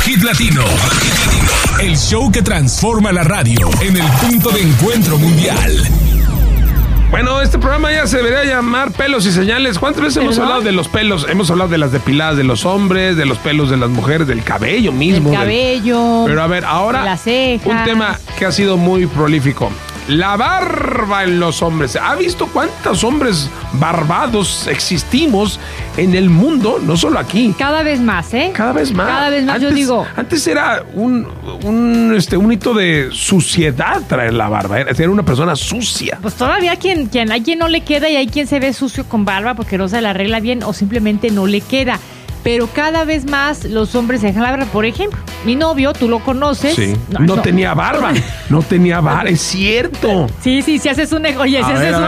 Hit Latino. El show que transforma la radio en el punto de encuentro mundial. Bueno, este programa ya se debería llamar Pelos y Señales. ¿Cuántas veces hemos hablado de los pelos? Hemos hablado de las depiladas de los hombres, de los pelos de las mujeres, del cabello mismo. El cabello. Pero a ver, ahora las cejas. Un tema que ha sido muy prolífico. La barba en los hombres. ¿Ha visto cuántos hombres barbados existimos en el mundo? No solo aquí. Cada vez más, ¿eh? Cada vez más. Cada vez más, antes, yo digo. Antes era un hito de suciedad traer la barba. Era una persona sucia. Pues todavía hay quien no le queda y hay quien se ve sucio con barba porque no se la arregla bien o simplemente no le queda. Pero cada vez más los hombres se dejan la barba. Por ejemplo, mi novio, tú lo conoces. Sí. No tenía barba. No tenía barba, es cierto. Sí, si haces un... Oye, si haces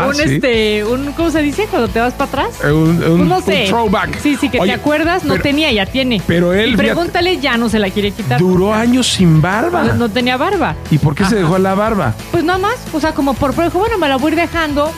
un ¿cómo se dice? Cuando te vas para atrás. Un throwback. Sí, que oye, te acuerdas, no tenía, ya tiene. Pero él... Y pregúntale, ya no se la quiere quitar. Duró años sin barba. No tenía barba. ¿Y por qué se dejó la barba? Pues nada más, o sea, como por dijo, bueno, me la voy a ir dejando,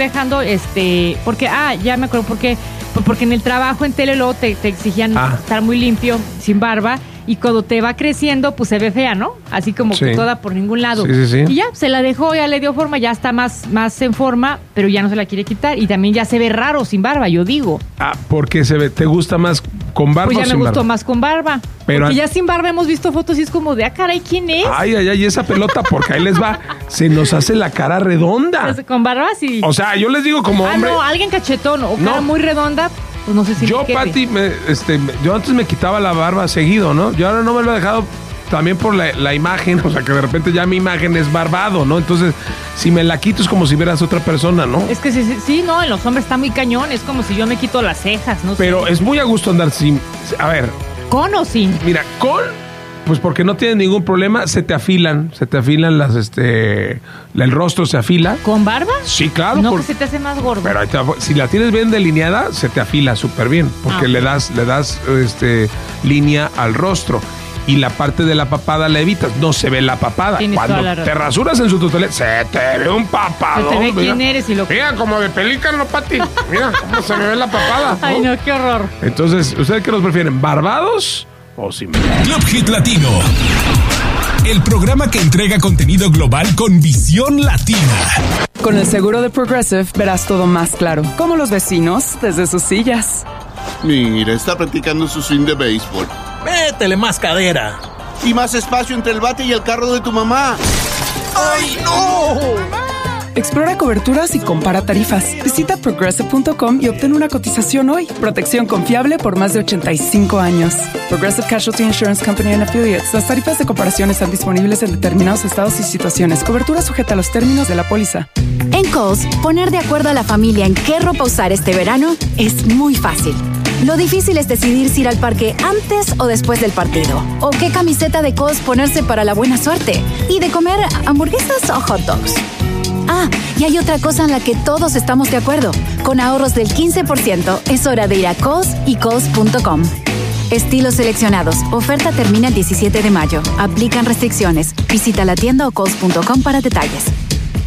porque, ya me acuerdo, porque en el trabajo en tele luego te exigían estar muy limpio, sin barba, y cuando te va creciendo, pues se ve fea, ¿no? Así como que toda por ningún lado. Sí. Y ya, se la dejó, ya le dio forma, ya está más en forma, pero ya no se la quiere quitar. Y también ya se ve raro sin barba, yo digo. ¿Por qué se ve? ¿Te gusta más con barba o sin barba? Pues ya me gustó más con barba. Pero porque ya sin barba hemos visto fotos y es como de, caray, ¿quién es? Ay, esa pelota, porque ahí les va, se nos hace la cara redonda. Con barba sí. O sea, yo les digo como hombre. No, alguien cachetón o cara muy redonda. Pues no sé si yo, Pati, yo antes me quitaba la barba seguido, ¿no? Yo ahora no me lo he dejado también por la imagen, o sea, que de repente ya mi imagen es barbado, ¿no? Entonces, si me la quito es como si vieras otra persona, ¿no? Es que sí, no, en los hombres está muy cañón, es como si yo me quito las cejas, no sé. Pero es muy a gusto andar sin... A ver. ¿Con o sin? Mira, pues porque no tienes ningún problema, se te afilan las, el rostro se afila. ¿Con barba? Sí, claro. No, que se te hace más gordo. Pero si la tienes bien delineada, se te afila súper bien, porque le das línea al rostro. Y la parte de la papada la evitas, no se ve la papada. Tienes cuando te rasuras en su totalidad, se te ve un papado. Se te ve quién eres y lo que... Mira, como de pelícano, Pati. Mira cómo se me ve la papada, ¿no? Ay, no, qué horror. Entonces, ¿ustedes qué nos prefieren? ¿Barbados o sin barba? Club Hit Latino. El programa que entrega contenido global con visión latina. Con el seguro de Progressive verás todo más claro, como los vecinos desde sus sillas. Mira, está practicando su swing de béisbol. Métele más cadera. Y más espacio entre el bate y el carro de tu mamá. ¡Ay, no! Explora coberturas y compara tarifas. Visita Progressive.com y obtén una cotización hoy. Protección confiable por más de 85 años. Progressive Casualty Insurance Company and Affiliates. Las tarifas de comparación están disponibles en determinados estados y situaciones. Cobertura sujeta a los términos de la póliza. En Kohl's, poner de acuerdo a la familia en qué ropa usar este verano es muy fácil. Lo difícil es decidir si ir al parque antes o después del partido. O qué camiseta de Kohl's ponerse para la buena suerte. Y de comer hamburguesas o hot dogs. Y hay otra cosa en la que todos estamos de acuerdo. Con ahorros del 15%, es hora de ir a Kohl's y Kohl's.com. Estilos seleccionados. Oferta termina el 17 de mayo. Aplican restricciones. Visita la tienda o Kohl's.com para detalles.